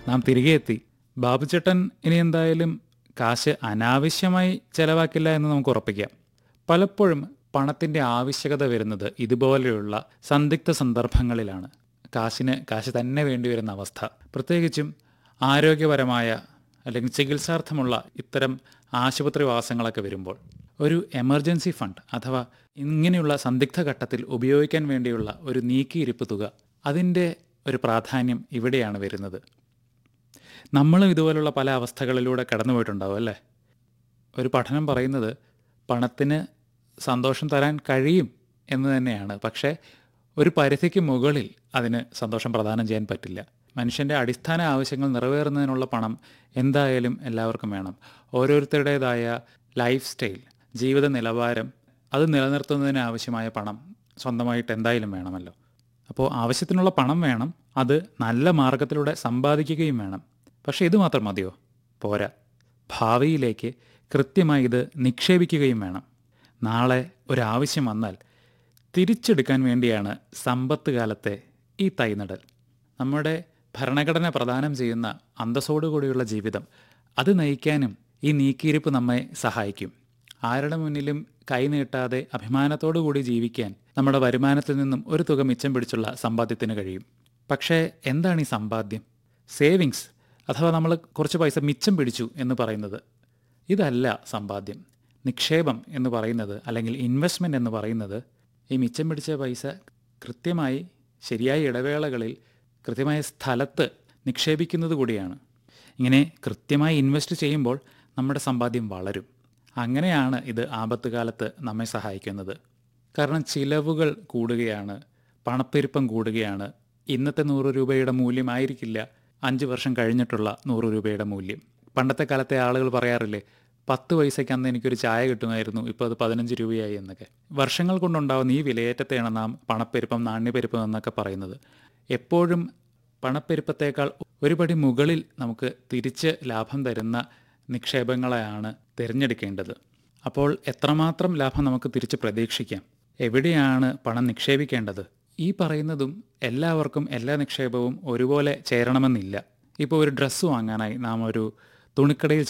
നാം തിരികെ എത്തി. ബാബുചേട്ടൻ ഇനി എന്തായാലും കാശ് അനാവശ്യമായി ചെലവാക്കില്ല എന്ന് നമുക്ക് ഉറപ്പിക്കാം. പലപ്പോഴും പണത്തിൻ്റെ ആവശ്യകത വരുന്നത് ഇതുപോലെയുള്ള സന്ദിഗ്ധ സന്ദർഭങ്ങളിലാണ്. കാശ് തന്നെ വേണ്ടി വരുന്ന അവസ്ഥ, പ്രത്യേകിച്ചും ആരോഗ്യപരമായ അല്ലെങ്കിൽ ചികിത്സാർത്ഥമുള്ള ഇത്തരം ആശുപത്രിവാസങ്ങളൊക്കെ വരുമ്പോൾ ഒരു എമർജൻസി ഫണ്ട് അഥവാ ഇങ്ങനെയുള്ള സന്ദിഗ്ധ ഘട്ടത്തിൽ ഉപയോഗിക്കാൻ വേണ്ടിയുള്ള ഒരു നീക്കിയിരിപ്പ് തുക, അതിൻ്റെ ഒരു പ്രാധാന്യം ഇവിടെയാണ് വരുന്നത്. നമ്മളും ഇതുപോലുള്ള പല അവസ്ഥകളിലൂടെ കടന്നുപോയിട്ടുണ്ടാവും അല്ലേ? ഒരു പഠനം പറയുന്നത് പണത്തിന് സന്തോഷം തരാൻ കഴിയും എന്ന് തന്നെയാണ്. പക്ഷേ ഒരു പരിധിക്ക് മുകളിൽ അതിന് സന്തോഷം പ്രദാനം ചെയ്യാൻ പറ്റില്ല. മനുഷ്യൻ്റെ അടിസ്ഥാന ആവശ്യങ്ങൾ നിറവേറുന്നതിനുള്ള പണം എന്തായാലും എല്ലാവർക്കും വേണം. ഓരോരുത്തരുടേതായ ലൈഫ് സ്റ്റൈൽ, ജീവിത നിലവാരം, അത് നിലനിർത്തുന്നതിന് ആവശ്യമായ പണം സ്വന്തമായിട്ട് എന്തായാലും വേണമല്ലോ. അപ്പോൾ ആവശ്യത്തിനുള്ള പണം വേണം, അത് നല്ല മാർഗത്തിലൂടെ സമ്പാദിക്കുകയും വേണം. പക്ഷേ ഇത് മാത്രം മതിയോ? പോരാ. ഭാവിയിലേക്ക് കൃത്യമായി ഇത് നിക്ഷേപിക്കുകയും വേണം. നാളെ ഒരാവശ്യം വന്നാൽ തിരിച്ചെടുക്കാൻ വേണ്ടിയാണ് സമ്പത്ത് കാലത്തെ ഈ തൈനടൽ. നമ്മുടെ ഭരണഘടന പ്രദാനം ചെയ്യുന്ന അന്തസ്സോടുകൂടിയുള്ള ജീവിതം, അത് നയിക്കാനും ഈ നീക്കിയിരിപ്പ് നമ്മെ സഹായിക്കും. ആരുടെ മുന്നിലും കൈനീട്ടാതെ അഭിമാനത്തോടു കൂടി ജീവിക്കാൻ നമ്മുടെ വരുമാനത്തിൽ നിന്നും ഒരു തുക മിച്ചം പിടിച്ചുള്ള സമ്പാദ്യത്തിന് കഴിയും. പക്ഷേ എന്താണ് ഈ സമ്പാദ്യം? സേവിങ്സ് അഥവാ നമ്മൾ കുറച്ച് പൈസ മിച്ചം പിടിച്ചു എന്ന് പറയുന്നത് ഇതല്ല സമ്പാദ്യം. നിക്ഷേപം എന്ന് പറയുന്നത്, അല്ലെങ്കിൽ ഇൻവെസ്റ്റ്മെൻറ്റ് എന്ന് പറയുന്നത്, ഈ മിച്ചം പിടിച്ച പൈസ കൃത്യമായി ശരിയായ ഇടവേളകളിൽ കൃത്യമായ സ്ഥലത്ത് നിക്ഷേപിക്കുന്നത് കൂടിയാണ്. ഇങ്ങനെ കൃത്യമായി ഇൻവെസ്റ്റ് ചെയ്യുമ്പോൾ നമ്മുടെ സമ്പാദ്യം വളരും. അങ്ങനെയാണ് ഇത് ആപത്ത് കാലത്ത് നമ്മെ സഹായിക്കുന്നത്. കാരണം ചിലവുകൾ കൂടുകയാണ്, പണപ്പെരുപ്പം കൂടുകയാണ്. ഇന്നത്തെ 100 രൂപയുടെ മൂല്യമായിരിക്കില്ല 5 വർഷം കഴിഞ്ഞിട്ടുള്ള 100 രൂപയുടെ മൂല്യം. പണ്ടത്തെ കാലത്തെ ആളുകൾ പറയാറില്ലേ, 10 പൈസയ്ക്ക് അന്ന് എനിക്കൊരു ചായ കിട്ടുമായിരുന്നു, ഇപ്പോൾ അത് 15 രൂപയായി എന്നൊക്കെ. വർഷങ്ങൾ കൊണ്ടുണ്ടാകുന്ന ഈ വിലയേറ്റത്തെയാണ് നാം പണപ്പെരുപ്പം, നാണ്യപ്പെരുപ്പം എന്നൊക്കെ പറയുന്നത്. എപ്പോഴും പണപ്പെരുപ്പത്തേക്കാൾ ഒരുപടി മുകളിൽ നമുക്ക് തിരിച്ച് ലാഭം തരുന്ന നിക്ഷേപങ്ങളെയാണ് തിരഞ്ഞെടുക്കേണ്ടത്. അപ്പോൾ എത്രമാത്രം ലാഭം നമുക്ക് തിരിച്ച് പ്രതീക്ഷിക്കാം? എവിടെയാണ് പണം നിക്ഷേപിക്കേണ്ടത്? ഈ പറയുന്നതും എല്ലാവർക്കും എല്ലാ നിക്ഷേപവും ഒരുപോലെ ചേരണമെന്നില്ല. ഇപ്പോൾ ഒരു ഡ്രസ്സ് വാങ്ങാനായി നാം ഒരു തുണിക്കടയിൽ